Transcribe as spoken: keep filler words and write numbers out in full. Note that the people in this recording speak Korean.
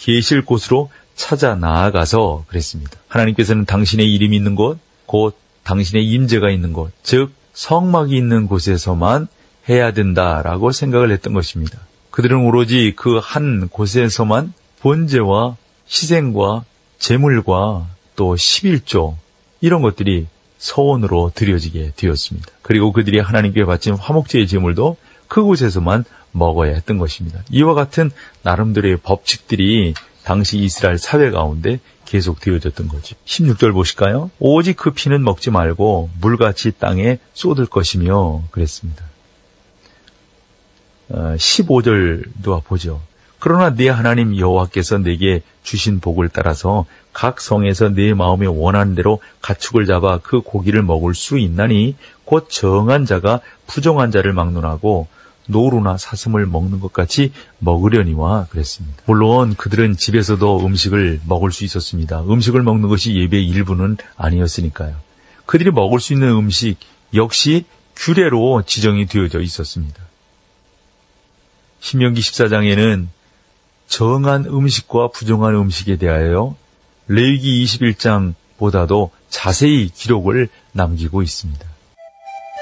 계실 곳으로 찾아 나아가서 그랬습니다. 하나님께서는 당신의 이름이 있는 곳, 곧 당신의 임재가 있는 곳, 즉 성막이 있는 곳에서만 해야 된다라고 생각을 했던 것입니다. 그들은 오로지 그 한 곳에서만 번제와 희생과 제물과 또 십일조 이런 것들이 서원으로 드려지게 되었습니다. 그리고 그들이 하나님께 바친 화목제의 제물도 그곳에서만 먹어야 했던 것입니다. 이와 같은 나름대로의 법칙들이 당시 이스라엘 사회 가운데 계속 되어졌던 거죠. 십육 절 보실까요? 오직 그 피는 먹지 말고 물같이 땅에 쏟을 것이며 그랬습니다. 어, 십오 절도 보죠. 그러나 네 하나님 여호와께서 내게 주신 복을 따라서 각 성에서 네 마음에 원하는 대로 가축을 잡아 그 고기를 먹을 수 있나니 곧 정한 자가 부정한 자를 막론하고 노루나 사슴을 먹는 것 같이 먹으려니와 그랬습니다. 물론 그들은 집에서도 음식을 먹을 수 있었습니다. 음식을 먹는 것이 예배의 일부는 아니었으니까요. 그들이 먹을 수 있는 음식 역시 규례로 지정이 되어져 있었습니다. 신명기 십사 장에는 정한 음식과 부정한 음식에 대하여 레위기 이십일 장보다도 자세히 기록을 남기고 있습니다.